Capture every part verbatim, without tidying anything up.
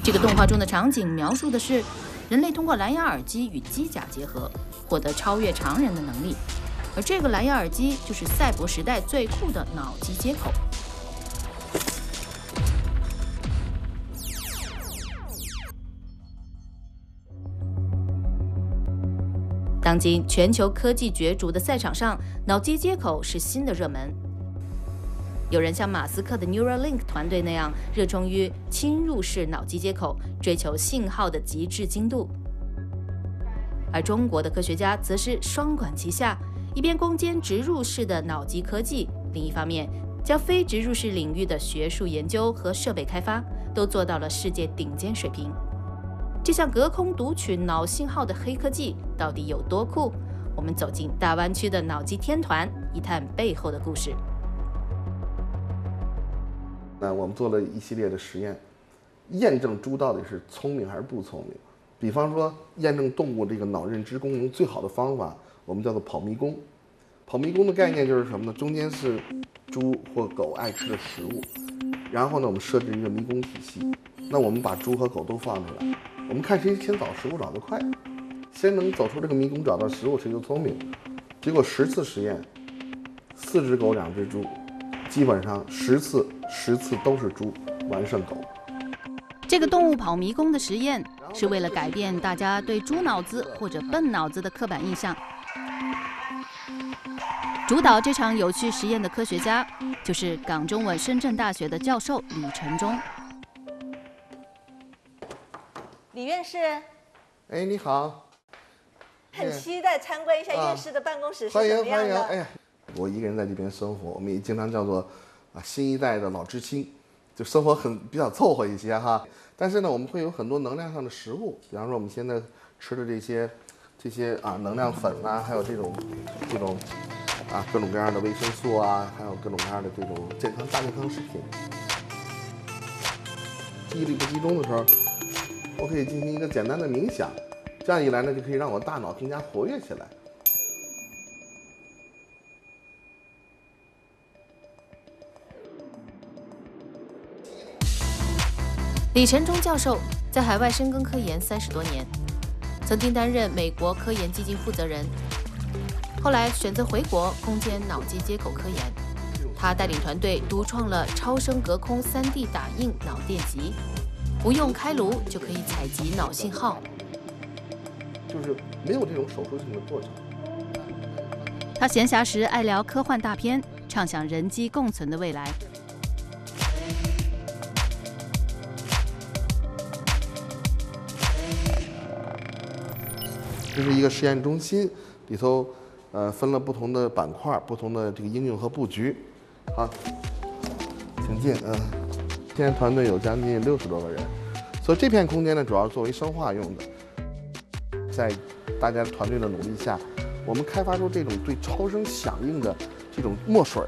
这个动画中的场景描述的是人类通过蓝牙耳机与机甲结合，获得超越常人的能力。而这个蓝牙耳机就是赛博时代最酷的脑机接口。当今全球科技角逐的赛场上，脑机接口是新的热门。有人像马斯克的 Neuralink 团队那样，热衷于侵入式脑机接口，追求信号的极致精度。而中国的科学家则是双管齐下，一边攻坚植入式的脑机科技，另一方面将非植入式领域的学术研究和设备开发都做到了世界顶尖水平。这项隔空读取脑信号的黑科技到底有多酷？我们走进大湾区的脑机天团，一探背后的故事。 那我们做了一系列的实验，验证猪到底是聪明还是不聪明。比方说，验证动物这个脑认知功能最好的方法，我们叫做跑迷宫。跑迷宫的概念就是什么呢？中间是猪或狗爱吃的食物，然后呢，我们设置一个迷宫体系。那我们把猪和狗都放出来，我们看谁先找食物找得快，先能走出这个迷宫找到食物谁就聪明。结果十次实验，四只狗两只猪，基本上十次十次都是猪完胜狗。 这个动物跑迷宫的实验是为了改变大家对猪脑子或者笨脑子的刻板印象。主导这场有趣实验的科学家就是港中文深圳大学的教授李承忠。 李院士， 哎，你好， 很期待参观一下院士的办公室是什么样的。 欢迎欢迎！哎呀，我一个人在这边生活，我们也经常叫做啊新一代的老知青，就生活很比较凑合一些哈。但是呢，我们会有很多能量上的食物，比方说我们现在吃的这些这些啊能量粉啊，还有这种这种啊各种各样的维生素啊，还有各种各样的这种健康大健康食品。记忆力不集中的时候，我可以进行一个简单的冥想，这样一来呢，就可以让我大脑更加活跃起来。 李承忠教授在海外深耕科研三十多年，曾经担任美国科研基金负责人，后来选择回国攻坚脑机接口科研。他带领团队独创了超声隔空 三 D 打印脑电极，不用开颅就可以采集脑信号， 就是没有这种手术性的过程。 他闲暇时爱聊科幻大片，畅想人机共存的未来。 这是一个实验中心，里头呃分了不同的板块、不同的这个应用和布局。好，请进。嗯、呃，现在团队有将近六十多个人，所以这片空间呢，主要作为生化用的。在大家团队的努力下，我们开发出这种对超声响应的这种墨水。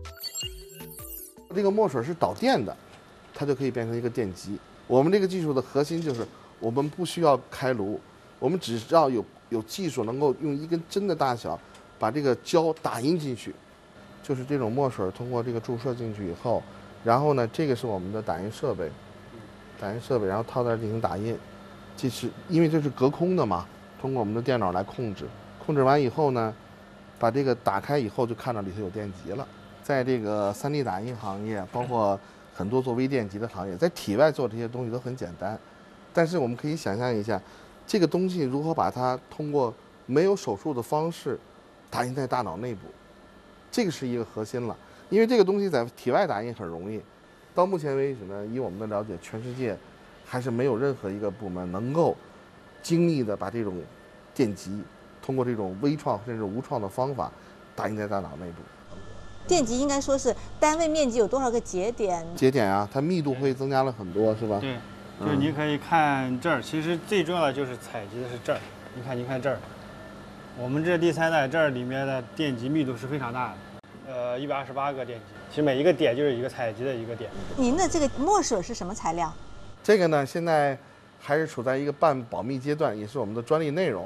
这个墨水是导电的，它就可以变成一个电极。我们这个技术的核心就是，我们不需要开颅，我们只要有有技术能够用一根针的大小，把这个胶打印进去。就是这种墨水通过这个注射进去以后，然后呢，这个是我们的打印设备，打印设备，然后套在这儿进行打印。这是因为这是隔空的嘛，通过我们的电脑来控制，控制完以后呢，把这个打开以后就看到里头有电极了。在这个 三 D 打印行业，包括很多做微电极的行业，在体外做这些东西都很简单，但是我们可以想象一下，这个东西如何把它通过没有手术的方式打印在大脑内部，这个是一个核心了。因为这个东西在体外打印很容易，到目前为止呢，以我们的了解，全世界还是没有任何一个部门能够精密的把这种电极通过这种微创甚至无创的方法打印在大脑内部。 电极应该说是单位面积有多少个节点？ 节点啊，它密度会增加了很多，是吧？ 对，就是你可以看这儿，其实最重要的就是采集的是这儿。你看，你看这儿，我们这第三代这儿里面的电极密度是非常大的，呃，一百二十八个电极，其实每一个点就是一个采集的一个点。 您的这个墨水是什么材料？ 这个呢，现在还是处在一个半保密阶段，也是我们的专利内容。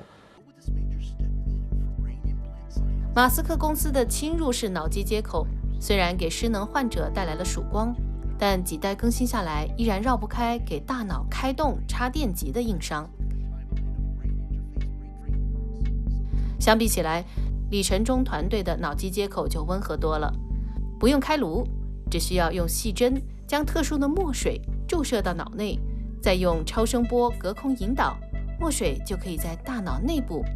马斯克公司的侵入式脑机接口虽然给失能患者带来了曙光， 但几代更新下来，依然绕不开给大脑开动插电极的硬伤。相比起来，李承忠团队的脑机接口就温和多了，不用开颅，只需要用细针将特殊的墨水注射到脑内，再用超声波隔空引导，墨水就可以在大脑内部